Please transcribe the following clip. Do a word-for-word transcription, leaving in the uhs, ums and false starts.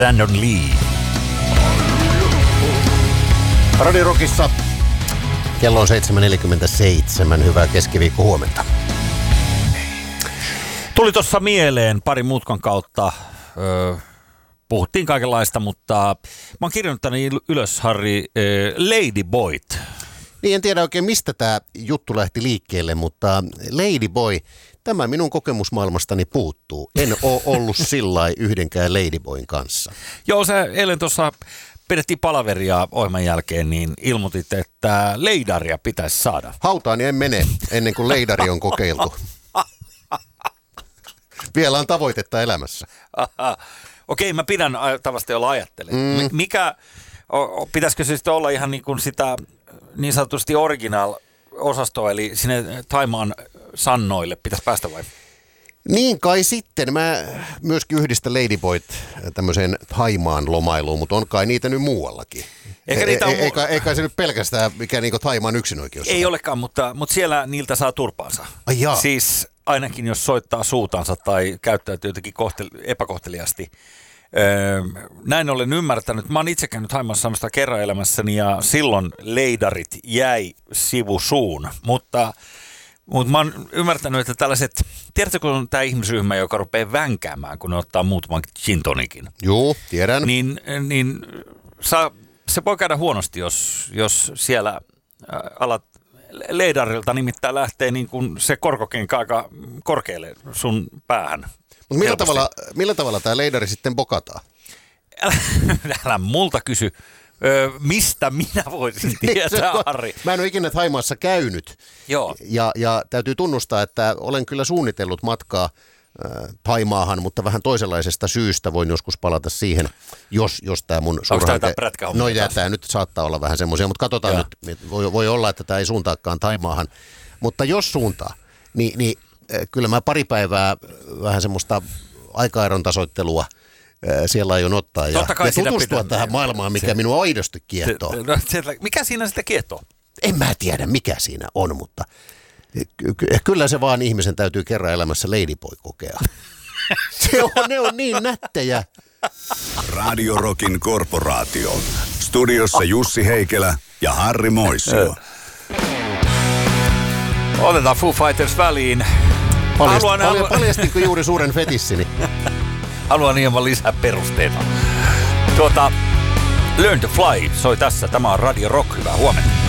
Brandon Lee. Radio Rockissa kello on seitsemän neljäkymmentäseitsemän. Hyvää keskiviikko huomenta. Tuli tuossa mieleen pari mutkan kautta. Öö, puhuttiin kaikenlaista, mutta mä oon kirjoittanut tänne ylös, Harri, äh, Ladyboyt. Niin, en tiedä oikein mistä tämä juttu lähti liikkeelle, mutta Ladyboy, tämä minun kokemusmaailmastani puuttuu. En ole ollut sillai yhdenkään Ladyboyn kanssa. Joo, sä eilen tuossa pidettiin palaveria ohjelman jälkeen, niin ilmoitit, että leidaria pitäisi saada. Hautaani en mene ennen kuin leidari on kokeiltu. Vielä on tavoitetta elämässä. Okei, mä pidän tavasta, jolla ajattelen. Mm. Mikä, pitäisikö se sitten olla ihan niin kuin sitä niin sanotusti original-osastoa, eli sinne Thaimaan sannoille pitäisi päästä vai? Niin kai sitten. Mä myöskin yhdistän Ladyboyt tämmöiseen Thaimaan lomailuun, mutta on kai niitä nyt muuallakin. Eikä, niitä on... eikä, eikä se nyt pelkästään mikä niin kuin Thaimaan yksinoikeus. Ei olekaan, mutta, mutta siellä niiltä saa turpaansa. Ai jaa. Siis ainakin jos soittaa suutansa tai käyttäytyy jotenkin kohtel- epäkohteliasti. Öö, näin olen ymmärtänyt. Mä oon itse käynyt Thaimaassa samasta kerran elämässäni ja silloin leidarit jäi sivusuun, mutta... Mutta mä oon ymmärtänyt, että tällaiset, tiedätkö kun on tämä ihmisryhmä, joka rupeaa vänkäämään, kun ne ottaa muutaman gin tonikin? Joo, tiedän. Niin, niin saa, se voi käydä huonosti, jos, jos siellä alat leidarilta nimittäin lähtee niin kuin se korkokenkä aika korkealle sun päähän. Mutta millä tavalla, millä tavalla tämä leidari sitten bokataan? Älä, älä multa kysy. Öö, mistä minä voisin tietää, Harri? Mä en ole ikinä Thaimaassa käynyt. Joo. Ja, ja täytyy tunnustaa, että olen kyllä suunnitellut matkaa äh, Thaimaahan, mutta vähän toisenlaisesta syystä. Voin joskus palata siihen, jos, jos tämä mun suurhanke... No ja tämä nyt saattaa olla vähän semmoisia, mutta katsotaan ja. nyt. Voi, voi olla, että tämä ei suuntaakaan Thaimaahan. Mutta jos suuntaa, niin, niin äh, kyllä mä pari päivää vähän semmoista aikaeron tasoittelua siellä aion ottaa ja, ja tutustua pitää... tähän maailmaan, mikä se, minua aidosti kiehtoo. Se, no, se, mikä siinä sitä kiehtoo? En mä tiedä, mikä siinä on, mutta kyllä se vaan ihmisen täytyy kerran elämässä Ladyboy kokea. se on, ne on niin nättejä. Radio Rockin korporaatio. Studiossa Jussi Heikelä ja Harri Moisio. Otetaan Foo Fighters väliin. Paljast, Haluan, palja, paljastinko juuri suuren fetissini? Haluan hieman lisää perusteita. Tuota, Learn to Fly soi tässä. Tämä on Radio Rock. Hyvää huomenta.